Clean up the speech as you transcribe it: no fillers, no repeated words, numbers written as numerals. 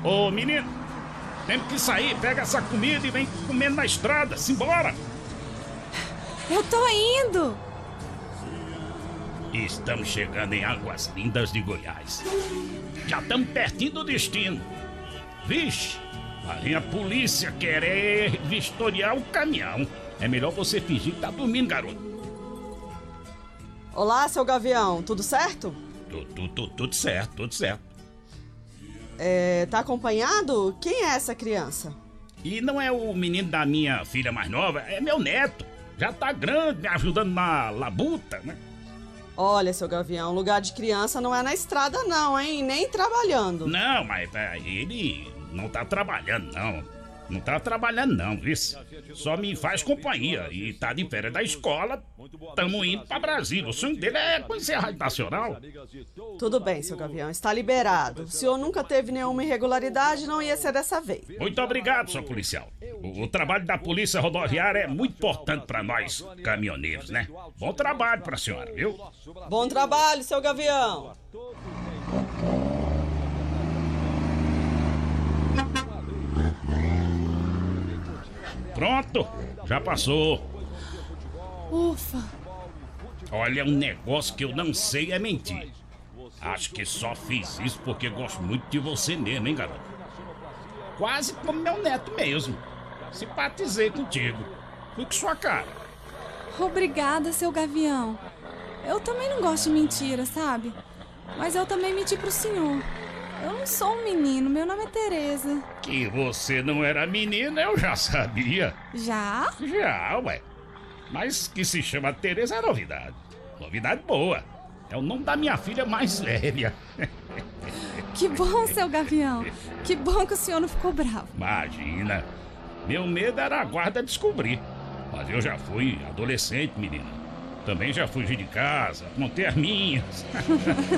Ô, menino, temos que sair, pega essa comida e vem comendo na estrada, simbora! Eu tô indo! Estamos chegando em Águas Lindas de Goiás. Já estamos pertinho do destino. Vixe, vai vir a polícia querer vistoriar o caminhão. É melhor você fingir que tá dormindo, garoto. Olá, seu Gavião, tudo certo? Tudo certo, tudo certo. Tá acompanhado? Quem é essa criança? E não é o menino da minha filha mais nova, é meu neto. Já tá grande, me ajudando na labuta, né? Olha, seu Gavião, lugar de criança não é na estrada não, hein? Nem trabalhando. Não, mas ele não tá trabalhando, não. Não tá trabalhando, não, viu? Só me faz companhia e tá de férias da escola. Tamo indo pra Brasília. O sonho dele é conhecer a Rádio Nacional. Tudo bem, seu Gavião, está liberado. O senhor nunca teve nenhuma irregularidade, não ia ser dessa vez. Muito obrigado, senhor policial. O trabalho da Polícia Rodoviária é muito importante pra nós, caminhoneiros, né? Bom trabalho pra senhora, viu? Bom trabalho, seu Gavião. Pronto, já passou. Ufa! Olha, um negócio que eu não sei é mentir. Acho que só fiz isso porque gosto muito de você mesmo, hein, garoto? Quase como meu neto mesmo. Simpatizei contigo. Fui com sua cara. Obrigada, seu Gavião. Eu também não gosto de mentira, sabe? Mas eu também menti pro senhor. Eu não sou um menino, meu nome é Tereza. Que você não era menina, eu já sabia. Já? Já, ué. Mas que se chama Tereza é novidade. Novidade boa. É o nome da minha filha mais velha. Que bom, seu Gavião. Que bom que o senhor não ficou bravo. Imagina. Meu medo era a guarda descobrir. Mas eu já fui adolescente, menina. Também já fugi de casa, montei as minhas.